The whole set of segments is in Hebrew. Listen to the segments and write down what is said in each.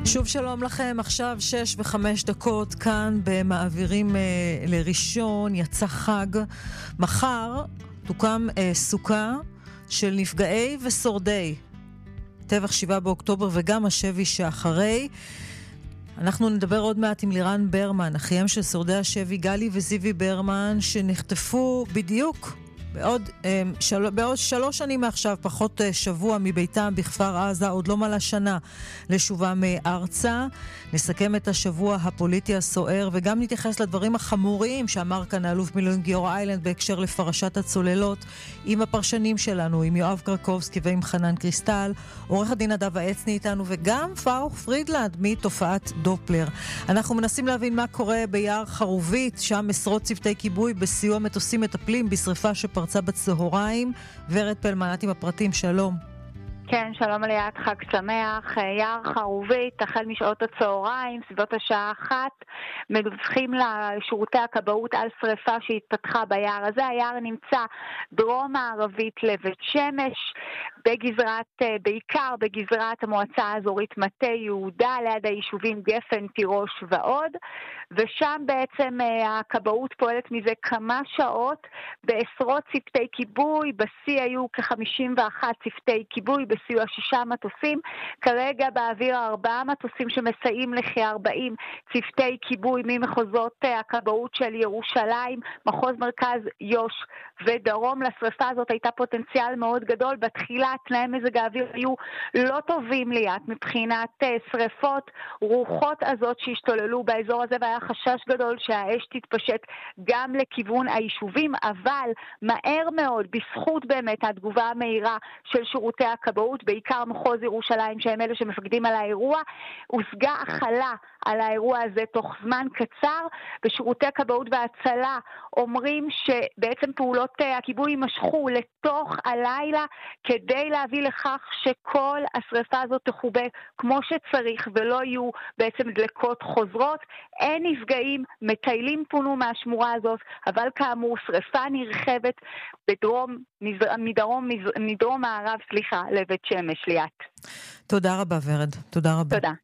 שוב שלום לכם, עכשיו 6:05 כאן במעבירים לראשון, יצא חג. מחר תוקם סוכה של נפגעי ושורדי טבח 7 באוקטובר וגם השבי שאחרי. אנחנו נדבר עוד מעט עם לירן ברמן, אחיהם של שורדי השבי גלי וזיוי ברמן, שנחטפו בדיוק בעוד 3 שנים מעכשיו, פחות שבוע מביתם בכפר עזה, עוד לא מלא שנה לשובם ארצה. נסכם את השבוע הפוליטי הסוער וגם נתייחס לדברים החמוריים שאמר כאן האלוף מילואים גיורא איילנד בהקשר לפרשת הצוללות עם הפרשנים שלנו, עם יואב קרקובסקי ועם חנן קריסטל. עורך הדין נדב העצני איתנו וגם פארוך פרידלנד מתופעת דופלר. אנחנו מנסים להבין מה קורה ביער חרובית, שם עשרות צוותי כיבוי בסיוע מטוסים מטפלים בשריפה שפרצה בצהריים. ורד פלמנת עם הפרטים, שלום. כן, שלום עליית, חג שמח. יער חרובית, החל משעות הצהריים, סביבות השעה 1, מדווחים לשירותי הכבאות על שריפה שהתפתחה ביער הזה. היער נמצא דרום מערבית לבית שמש, בעיקר בגזרת המועצה האזורית מטה יהודה, ליד היישובים גפן, תירוש ועוד, ושם בעצם הכבאות פועלת מזה כמה שעות בעשרות צוותי כיבוי. בשיא היו כ-51 צוותי כיבוי בסיוע 6 מטוסים. כרגע באוויר 4 מטוסים שמסייעים לכ-40 צוותי כיבוי ממחוזות הכבאות של ירושלים, מחוז מרכז, יו"ש ודרום. לשריפה הזאת הייתה פוטנציאל מאוד גדול. בתחילה תנאי מזג האוויר היו לא טובים ליד מבחינת שריפות, רוחות הזאת שהשתוללו באזור הזה, והיה חשש גדול שהאש תתפשט גם לכיוון היישובים, אבל מהר מאוד, בזכות באמת התגובה המהירה של שירותי הכבאות, בעיקר מחוז ירושלים שהם אלה שמפקדים על האירוע, הושגה החלה על האירוע הזה תוך זמן קצר. בשירותי הכבאות וההצלה אומרים שבעצם פעולות הכיבוי יימשכו לתוך הלילה כדי להביא לכך שכל השריפה הזאת תחובה כמו שצריך ולא יהיו בעצם דלקות חוזרות. אין נפגעים, מטיילים פונו מהשמורה הזאת, אבל כאמור שריפה נרחבת מדרום מערב, לבית שמש ליאת. תודה רבה ורד, תודה רבה. תודה.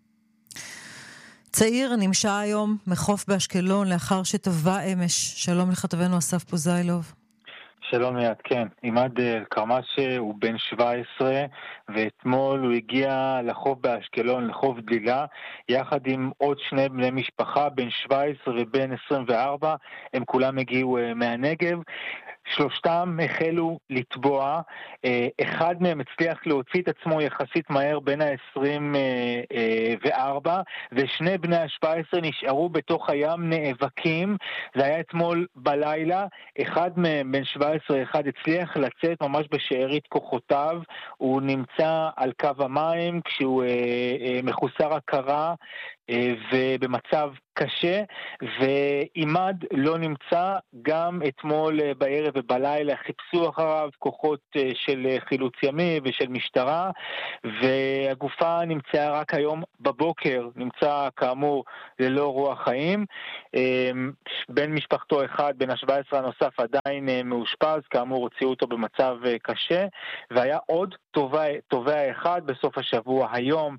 צעיר נמשה היום מחוף באשקלון לאחר שטבע אמש. שלום לכתבנו אסף פוזיילוב. שלום ליד, כן. עימד קרמש הוא בן 17, ואתמול הוא הגיע לחוף באשקלון, לחוף דלילה, יחד עם עוד 2 בני משפחה, בן 17 ובן 24, הם כולם הגיעו מהנגב. 3 החלו לטבוע, אחד מהם הצליח להוציא את עצמו יחסית מהר בין ה-24, ו2 בני ה-17 נשארו בתוך הים נאבקים. זה היה אתמול בלילה, אחד מהם, בן 17, אחד הצליח לצאת ממש בשארית כוחותיו, הוא נמצא על קו המים כשהוא מחוסר הכרה ובמצב קשה, ועימד לא נמצא. גם אתמול בערב ובלילה חיפשו אחריו כוחות של חילוץ ימי ושל משטרה, והגופה נמצאה רק היום בבוקר, נמצא כאמור ללא רוח חיים. בן משפחתו אחד, בן ה-17 הנוסף, עדיין מאושפז, כאמור הוציאו אותו במצב קשה, והיה עוד טובע אחד בסוף השבוע היום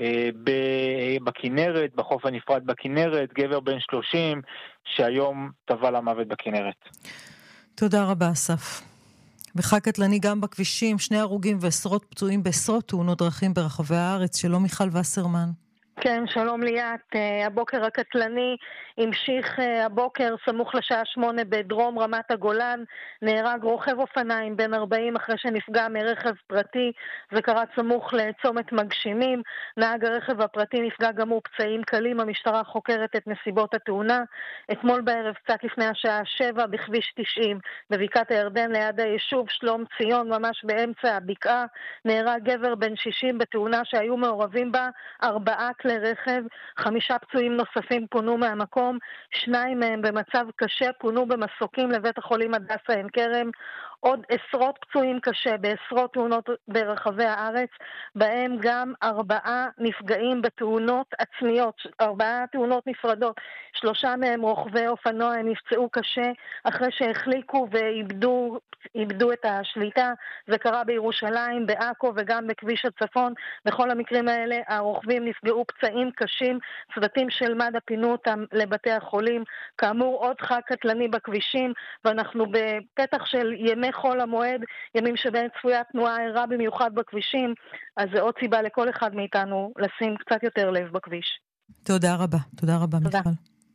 בכנרת, בחוף הנפרד בכנרת, גבר בן 30 שהיום טבע למוות בכנרת. תודה רבה אסף. וחג קטלני גם בכבישים, 2 הרוגים ועשרות פצועים בעשרות תאונות דרכים ברחבי הארץ. שלום מיכל וסרמן. כן, שלום ליאת. הבוקר הקטלני המשיך הבוקר סמוך לשעה 8 בדרום רמת הגולן. נהרג רוכב אופניים בן 40 אחרי שנפגע מרכב פרטי, זה קרה סמוך לצומת מגשימים. נהג הרכב הפרטי נפגע גם הוא פצעים קלים. המשטרה חוקרת את נסיבות התאונה. אתמול בערב קצת לפני השעה 7 בכביש 90 בבקעת הירדן ליד היישוב שלום ציון, ממש באמצע הבקעה, נהרג גבר בן 60 בתאונה שהיו מעורבים בה 4 כלי רכב. 5 פצועים נוספים פונו מהמקום, 2 מהם במצב קשה פונו במסוקים לבית החולים הדסה עין כרם. עוד עשרות פצועים קשה בעשרות תאונות ברחבי הארץ, בהם גם 4 נפגעים בתאונות עצמיות, 4 תאונות נפרדות, 3 מהם רוכבי אופנוע, הם נפצעו קשה אחרי שהחליקו ואיבדו את השליטה. זה קרה בירושלים, בעכו וגם בכביש הצפון. בכל המקרים האלה הרוכבים נפגעו פצעים קשים, צוותים של מד"א פינו אותם לבתי החולים. כאמור, עוד חג קטלני בכבישים, ואנחנו בפתח של ימי חול המועד, ימים שבהם צפויה תנועה ערה במיוחד בכבישים, אז זה עוד סיבה לכל אחד מאיתנו לשים קצת יותר לב בכביש. תודה רבה, תודה רבה מיכל.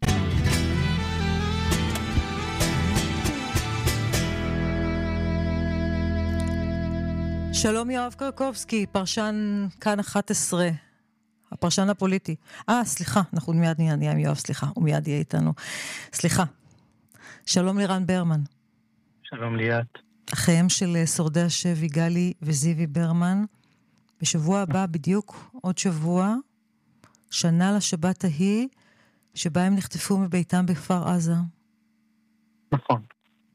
שלום יואב קרקובסקי, פרשן כאן 11, הפרשן הפוליטי. סליחה, אנחנו מיד נהיה עם יואב, סליחה, הוא מיד יהיה איתנו. סליחה. שלום לירן ברמן. שלום ליאת. אחיהם של שורדי השבי גלי וזיוי ברמן. בשבוע הבא בדיוק, עוד שבוע, שנה לשבת ההיא, שבה הם נחטפו מביתם בכפר עזה. נכון.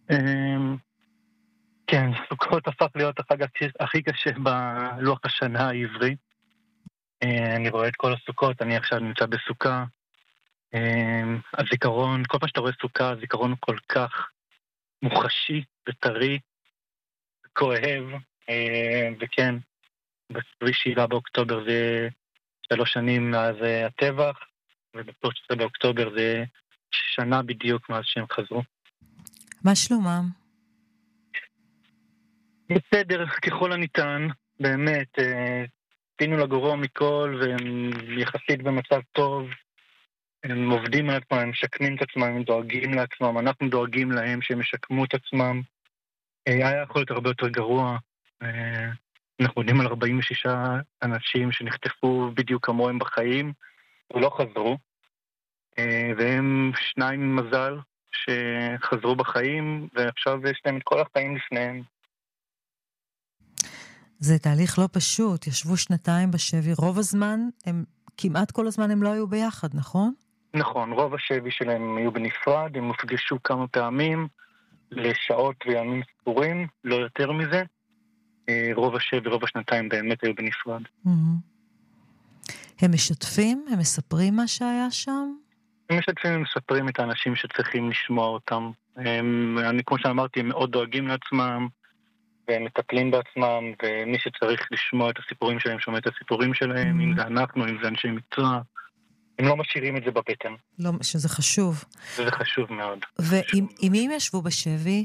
כן, סוכות הפך להיות החג הכי קשה בלוח השנה העברי. אני רואה את כל הסוכות, אני עכשיו נמצא בסוכה. הזיכרון, כל פעם שאתה רואה סוכה, הזיכרון הוא כל כך מוחשי וטרי, כואב, וכן, ב-7 באוקטובר זה 3 שנים מאז הטבח, וב-13 באוקטובר זה שנה בדיוק מאז שהם חזרו. מה שלומם? בסדר, ככל הניתן, באמת, פינו לגרוע מכל, והם יחסית במצב טוב, הם עובדים על עצמם, הם משקמים את עצמם, הם דואגים לעצמם, אנחנו דואגים להם שהם משקמו את עצמם. היה יכול להיות הרבה יותר גרוע. אנחנו יודעים על 46 אנשים שנחטפו בדיוק כמוהם בחיים, ולא חזרו. והם 2 עם מזל שחזרו בחיים, ועכשיו יש להם את כל החיים לפניהם. זה תהליך לא פשוט, ישבו 2 בשבי, רוב הזמן, כמעט כל הזמן הם לא היו ביחד, נכון? נכון, רוב השבי שלהם היו בנפרד, הם הופגשו כמה פעמים, לשעות וימים ספורים, לא יותר מזה. רוב השבי, רוב 2 באמת היו בנפרד. הם משתפים? הם מספרים מה שהיה שם? הם משתפים, הם מספרים את האנשים שצריכים לשמוע אותם. כמו שאמרתי, הם מאוד דואגים לעצמם, והם מטפלים בעצמם, ומי שצריך לשמוע את הסיפורים שלהם, שומע את הסיפורים שלהם, אם זה אנחנו, אם זה אנשי מקצוע, הם לא משאירים את זה בבטן. לא, שזה חשוב. זה חשוב מאוד. ועם מי הם ישבו בשבי?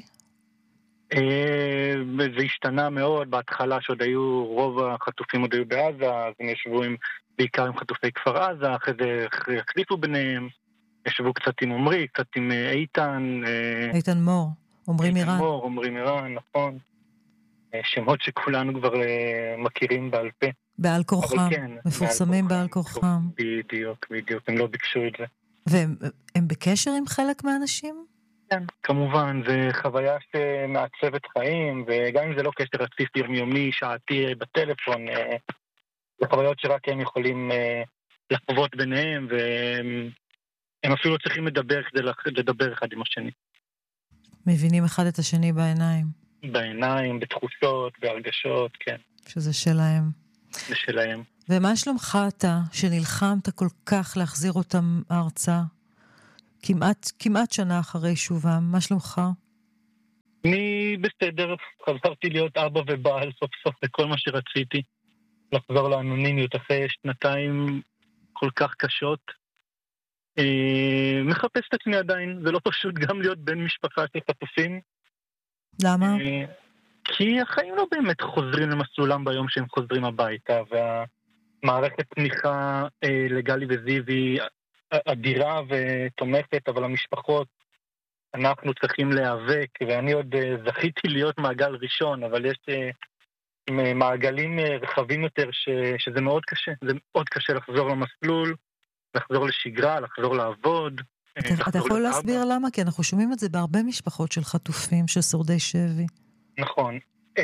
זה השתנה מאוד, בהתחלה שעוד היו, רוב החטופים עוד היו בעזה, אז הם ישבו בעיקר עם חטופי כפר עזה, אחרי זה החליפו ביניהם, ישבו קצת עם עומרי, קצת עם איתן. איתן מור, עומרי מירן. איתן מור, עומרי מירן, נכון. שמות שכולנו כבר מכירים בעל פה. בעל כורחם, כן, מפורסמים בעל כורחם. בדיוק, הם לא ביקשו את זה. והם בקשר עם חלק מהאנשים? כן, כמובן, זה חוויה שמעצבת חיים, וגם אם זה לא קשר רציף יומיומי, שעתי בטלפון, זה חוויות שרק הם יכולים לחוות ביניהם, והם אפילו צריכים לדבר אחד עם השני. מבינים אחד את השני בעיניים. בעיניים, בתחושות, בהרגשות, כן. שזה שלהם. זה שלהם. ומה שלומך אתה, שנלחמת כל כך להחזיר אותם ארצה? כמעט שנה אחרי שובם, מה שלומך? אני בסדר, חזרתי להיות אבא ובעל סוף סוף לכל מה שרציתי. לחזור לאנונימיות אחרי 2 כל כך קשות. מחפש את עצמי עדיין, זה לא פשוט גם להיות בן משפחה של חטופים. למה? כי החיים לא באמת חוזרים למסלולם ביום שהם חוזרים הביתה, והמערכת תמיכה לגלי וזיוי אדירה ותומכת, אבל המשפחות, אנחנו צריכים להיאבק, ואני עוד זכיתי להיות מעגל ראשון, אבל יש מעגלים רחבים יותר שזה מאוד קשה. זה מאוד קשה לחזור למסלול, לחזור לשגרה, לחזור לעבוד. אתה יכול להסביר למה? כי אנחנו שומעים את זה בהרבה משפחות של חטופים, של שורדי שבי. נכון.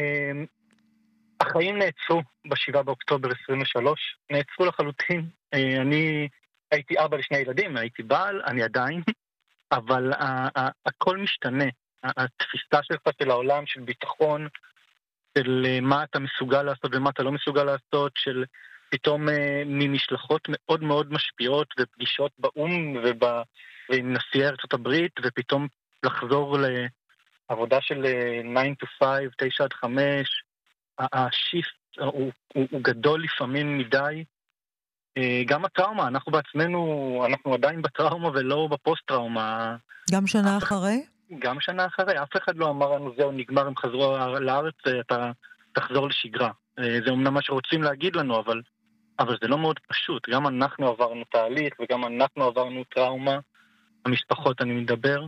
החיים נעצרו ב7 באוקטובר 23, נעצרו לחלוטין. אני הייתי אבא ל2 ילדים, הייתי בעל, אני עדיין, אבל הכל משתנה. התפיסה שלך של העולם, של ביטחון, של מה אתה מסוגל לעשות ומה אתה לא מסוגל לעשות, של פתאום ממשלחות מאוד מאוד משפיעות ופגישות באום ועם נשיאי ארצות הברית, ופתאום לחזור לעבודה של 9 to 5, 9 עד 5, השיפט הוא גדול לפעמים מדי. גם הטראומה, אנחנו בעצמנו, אנחנו עדיין בטראומה ולא בפוסט-טראומה. גם שנה אחרי? גם שנה אחרי, אף אחד לא אמר לנו, זהו, נגמר, הם חזרו לארץ, אתה תחזור לשגרה. זה אומנם מה שרוצים להגיד לנו, אבל זה לא מאוד פשוט. גם אנחנו עברנו תהליך, וגם אנחנו עברנו טראומה, המשפחות אני מדבר,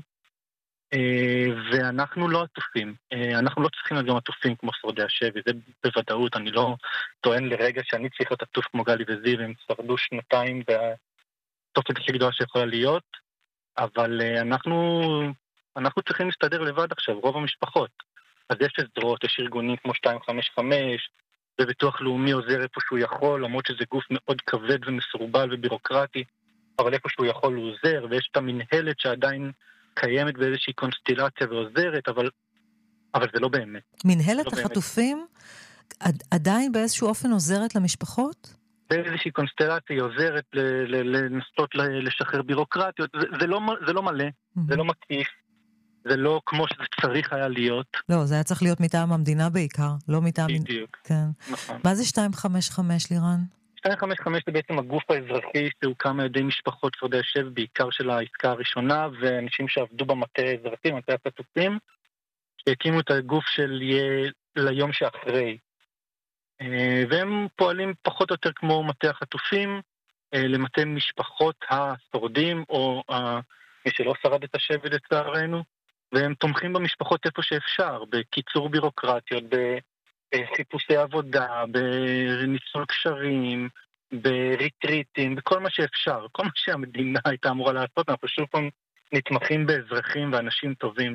ואנחנו לא עטופים. אנחנו לא צריכים להיות גם עטופים כמו שורדי השבי, זה בוודאות, אני לא טוען לרגע שאני צריך להיות עטוף כמו גלי וזיו, הם שרדו שנתיים, והתופת הכי גדולה שיכולה להיות, אבל אנחנו צריכים להסתדר לבד עכשיו, רוב המשפחות. אז יש סדרות, יש ארגונים כמו 255, וביטוח לאומי עוזר איפה שהוא יכול, למרות שזה גוף מאוד כבד ומסורבל ובירוקרטי, אבל איפה שהוא יכול הוא עוזר, ויש את המנהלת שעדיין קיימת באיזושהי קונסטלציה ועוזרת, אבל זה לא באמת. מנהלת החטופים עדיין באיזשהו אופן עוזרת למשפחות? באיזושהי קונסטלציה היא עוזרת לנסות לשחרר בירוקרטיות, זה לא מלא, זה לא מקיף, זה לא כמו שזה צריך היה להיות. לא, זה היה צריך להיות מטעם המדינה בעיקר, לא מטעם... בדיוק. כן. נכון. מה זה 255, לירן? 255 זה בעצם הגוף האזרחי שהוקם על ידי משפחות שורדי השבי, בעיקר של העסקה הראשונה, ואנשים שעבדו במטה האזרחי, מטה החטופים, שהקימו את הגוף של ליום שאחרי. והם פועלים פחות או יותר כמו מטה החטופים, למטה משפחות השורדים, או מי שלא שרד את השבי לצערנו, והם תומכים במשפחות איפה שאפשר, בקיצור בירוקרטיות, בחיפושי עבודה, בניצול קשרים, בריטריטים, בכל מה שאפשר. כל מה שהמדינה הייתה אמורה לעשות, אנחנו שוב פעם נתמכים באזרחים ואנשים טובים.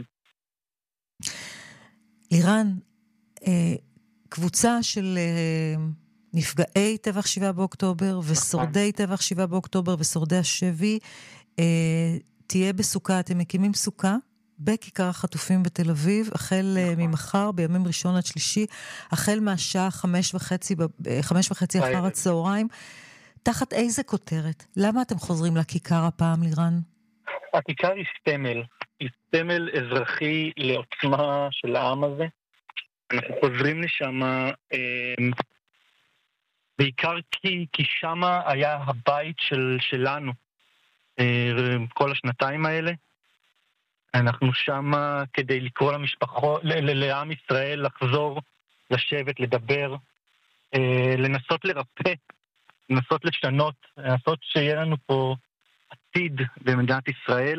לירן, קבוצה של נפגעי טבח 7 באוקטובר ושורדי טבח 7 באוקטובר ושורדי השבי תהיה בסוכה. אתם מקימים סוכה בכיכר החטופים בתל אביב, החל ממחר, בימים ראשון עד שלישי, החל מהשעה 5:30 אחר הצהריים. תחת איזה כותרת? למה אתם חוזרים לכיכר הפעם, לירן? הכיכר היא סמל. היא סמל אזרחי לעוצמה של העם הזה. אנחנו חוזרים לשם בעיקר כי שם היה הבית שלנו כל השנתיים האלה. אנחנו שם כדי לקרוא למשפחות, לעם ישראל, לחזור, לשבת, לדבר, לנסות לרפא, לנסות לשנות, לנסות שיהיה לנו פה עתיד במדינת ישראל.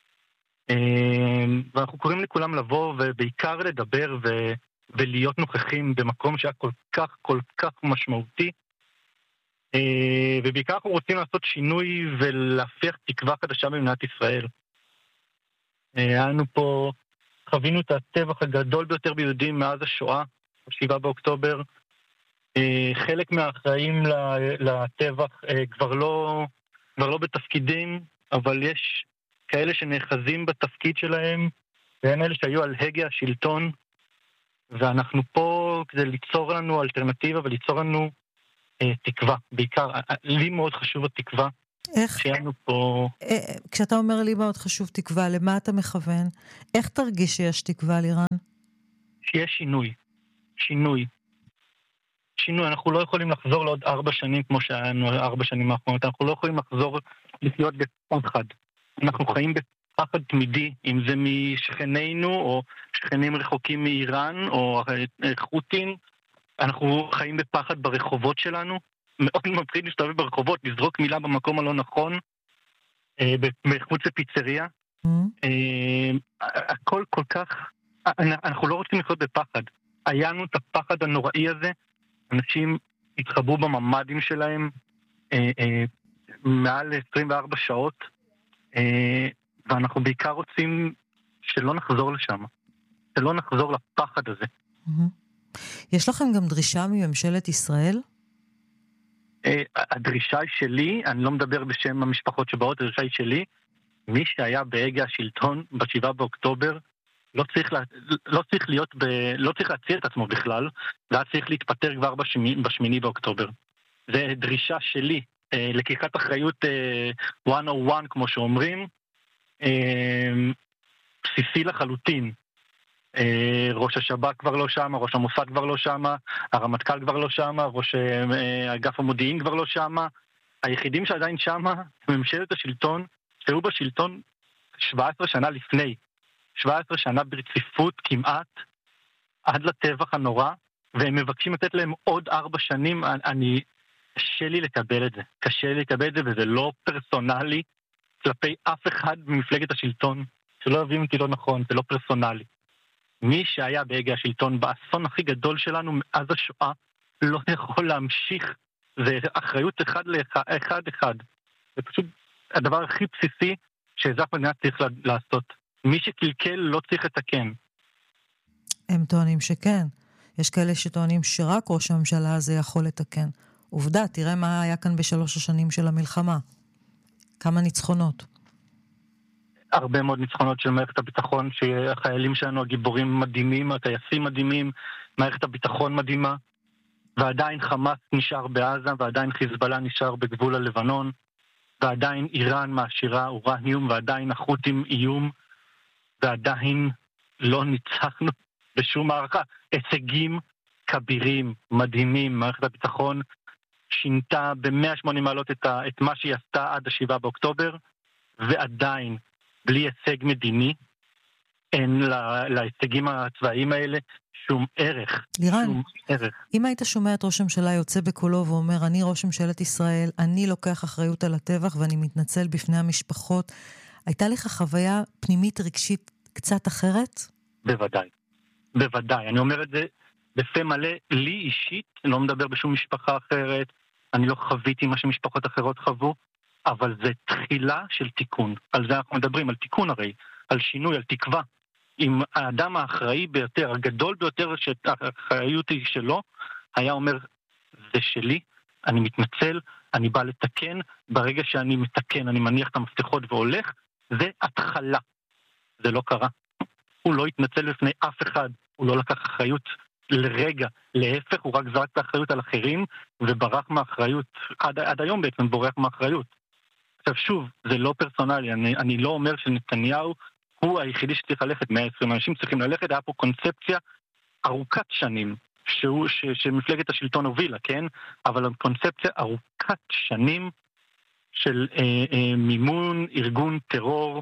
ואנחנו קוראים לכולם לבוא ובעיקר לדבר ולהיות נוכחים במקום שהיה כל כך משמעותי. ובעיקר אנחנו רוצים לעשות שינוי ולהפיח תקווה חדשה במדינת ישראל. חווינו את הטבח הגדול ביותר ביהודים מאז השואה, 7 באוקטובר. חלק מהאחראים לטבח כבר לא בתפקידים, אבל יש כאלה שנאחזים בתפקיד שלהם, והם אלה שהיו על הגה השלטון, ואנחנו פה כדי ליצור לנו אלטרנטיבה וליצור לנו תקווה. בעיקר, לי מאוד חשוב התקווה. איך? שיהיה פה... כשאתה אומר לי מאוד חשוב תקווה, למה אתה מכוון? איך תרגיש שיש תקווה, לירן? שיש שינוי. אנחנו לא יכולים לחזור לעוד 4 שנים כמו שהיינו 4 שנים האחרונות. אנחנו לא יכולים לחזור לחיות בפחד. אנחנו חיים בפחד תמידי, אם זה משכנינו או שכנים רחוקים מאיראן או חות'ים. אנחנו חיים בפחד ברחובות שלנו. מאוד מפחיד להסתובב ברחובות, לזרוק מילה במקום הלא נכון, מחוץ לפיצריה. הכל כל כך... אנחנו לא רוצים לחיות בפחד. היה לנו את הפחד הנוראי הזה, אנשים התחבאו בממדים שלהם מעל 24 שעות, ואנחנו בעיקר רוצים שלא נחזור לשם, שלא נחזור לפחד הזה. יש לכם גם דרישה מממשלת ישראל? הדרישה היא שלי, אני לא מדבר בשם המשפחות שבאות, הדרישה היא שלי, מי שהיה בהגה השלטון ב7 באוקטובר, לא צריך להציע את עצמו בכלל, והיה צריך להתפטר כבר ב8 באוקטובר. זה דרישה שלי, לקיחת אחריות 101, כמו שאומרים, בסיסי לחלוטין. ראש השב"כ כבר לא שם, ראש המוסד כבר לא שם, הרמטכ"ל כבר לא שם, ראש אגף המודיעין כבר לא שם. היחידים שעדיין שם, ממשלת השלטון, שהיו בשלטון 17 שנה לפני. 17 שנה ברציפות כמעט, עד לטבח הנורא, והם מבקשים לתת להם עוד 4 שנים. קשה לי לקבל את זה. קשה לי לקבל את זה, וזה לא פרסונלי כלפי אף אחד במפלגת השלטון. שלא יבינו אותי לא נכון, זה לא פרסונלי. מי שהיה בהגה השלטון באסון הכי גדול שלנו מאז השואה, לא יכול להמשיך. זה אחריות אחד. זה פשוט הדבר הכי בסיסי שאזרח מדינה צריך לעשות. מי שקלקל לא צריך לתקן. הם טוענים שכן. יש כאלה שטוענים שרק ראש הממשלה הזה יכול לתקן. עובדה, תראה מה היה כאן ב3 השנים של המלחמה. כמה ניצחונות. הרבה מאוד ניצחונות של מערכת הביטחון, שהחיילים שלנו הגיבורים מדהימים, הטייסים מדהימים, מערכת הביטחון מדהימה, ועדיין חמאס נשאר בעזה, ועדיין חיזבאללה נשאר בגבול הלבנון, ועדיין איראן מעשירה אורניום, ועדיין החות'ים איום, ועדיין לא ניצחנו בשום מערכה. הישגים כבירים, מדהימים. מערכת הביטחון שינתה ב-180 מעלות את מה שהיא עשתה עד 7 באוקטובר, ועדיין, בלי הישג מדיני, אין להישגים הצבאיים האלה שום ערך. לירן, שום ערך. אם היית שומע את ראש הממשלה יוצא בקולו ואומר, אני ראש ממשלת ישראל, אני לוקח אחריות על הטבח ואני מתנצל בפני המשפחות, הייתה לך חוויה פנימית רגשית קצת אחרת? בוודאי. בוודאי. אני אומר את זה בפה מלא, לי אישית, אני לא מדבר בשום משפחה אחרת, אני לא חוויתי מה שמשפחות אחרות חוו, אבל זה תחילה של תיקון. על זה אנחנו מדברים, על תיקון הרי, על שינוי, על תקווה. אם האדם האחראי ביותר, הגדול ביותר שהאחריות היא שלו, היה אומר, זה שלי, אני מתנצל, אני בא לתקן, ברגע שאני מתקן, אני מניח את המפתחות והולך, זה התחלה. זה לא קרה. הוא לא התנצל בפני אף אחד, הוא לא לקח אחריות לרגע, להפך, הוא רק זרק את האחריות על אחרים, וברח מהאחריות, עד היום בעצם בורח מהאחריות. עכשיו שוב, זה לא פרסונלי, אני לא אומר שנתניהו הוא היחידי שצריך ללכת, 120 אנשים צריכים ללכת, היה פה קונספציה ארוכת שנים, שמפלגת השלטון הובילה, כן? אבל קונספציה ארוכת שנים של מימון, ארגון טרור,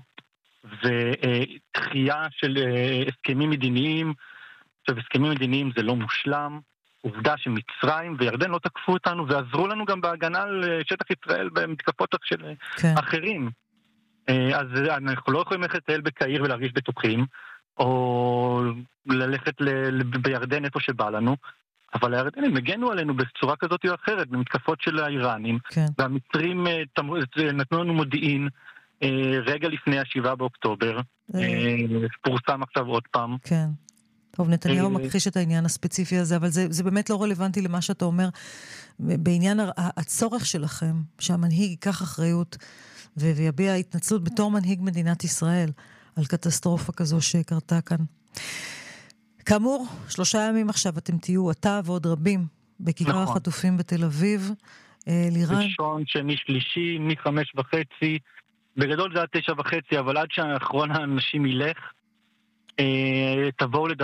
ודחייה של הסכמים מדיניים. עכשיו, הסכמים מדיניים זה לא מושלם, עובדה שמצרים וירדן לא תקפו אותנו, ועזרו לנו גם בהגנה על שטח ישראל במתקפות של אחרים. אז אנחנו לא יכולים ללכת לטייל בקהיר ולהרגיש בטוחים, או ללכת בירדן איפה שבא לנו, אבל הירדנים הגנו עלינו בצורה כזאת או אחרת, במתקפות של האיראנים, והמצרים נתנו לנו מודיעין, רגע לפני 7 באוקטובר, פורסם עכשיו עוד פעם. כן. טוב, נתניהו מכחיש את העניין הספציפי הזה, אבל זה באמת לא רלוונטי למה שאתה אומר, בעניין הצורך שלכם, שהמנהיג ייקח אחריות, ויביע התנצלות בתור מנהיג מדינת ישראל, על קטסטרופה כזו שקרתה כאן. כאמור, 3 ימים עכשיו אתם תהיו, אתה ועוד רבים, בכיכר החטופים בתל אביב. לירן? ראשון, שני, שלישי, מ5:30, בגדול זה עד 9:30, אבל עד שהאחרון האנשים ילך, תבואו לדבר.